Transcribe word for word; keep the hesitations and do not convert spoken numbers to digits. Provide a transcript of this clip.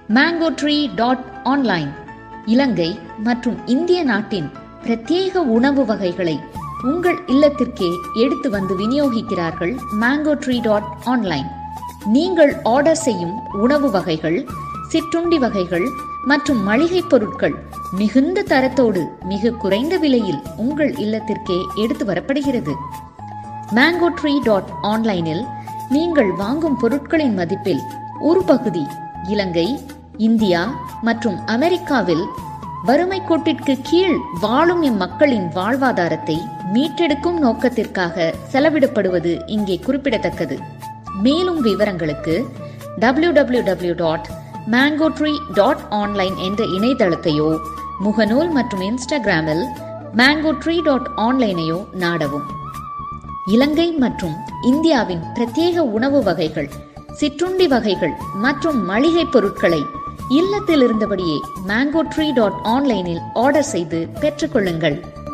Mango tree dot online இலங்கை மற்றும் இந்திய நாட்டின் பிரத்யேக உணவு வகைகளை உங்கள் இல்லத்திற்கே எடுத்து வந்து விநியோகிக்கிறார்கள். Mango tree dot online. நீங்கள் ஆர்டர் செய்யும் உணவு வகைகள், சிற்றுண்டி வகைகள் மற்றும் மளிகை பொருட்கள் மிகுந்த தரத்தோடு மிக குறைந்த விலையில் உங்கள் இல்லத்திற்கே எடுத்து வரப்படுகிறது. மேங்கோ ட்ரீ டாட் ஆன்லைனில் நீங்கள் வாங்கும் பொருட்களின் மதிப்பில் ஒரு பகுதி இலங்கை, இந்தியா மற்றும் அமெரிக்காவில் வறுமை கோட்டிற்கு கீழ் வாழும் எம்மக்களின் வாழ்வாதாரத்தை மீட்டெடுக்கும் நோக்கத்திற்காக செலவிடப்படுவது இங்கே குறிப்பிடத்தக்கது. மேலும் விவரங்களுக்கு W W W dot mango tree dot online என்ற இணையதளத்தையோ முகநூல் மற்றும் இன்ஸ்டாகிராமில் மேங்கோ ட்ரீ டாட் ஆன்லைனையோ நாடவும். இலங்கை மற்றும் இந்தியாவின் பிரத்யேக உணவு வகைகள், சிற்றுண்டி வகைகள் மற்றும் மளிகை பொருட்களை இல்லத்தில் இருந்தபடியே மேங்கோ ட்ரீ டாட் ஆன்லைனில் ஆர்டர் செய்து பெற்றுக்கொள்ளுங்கள்.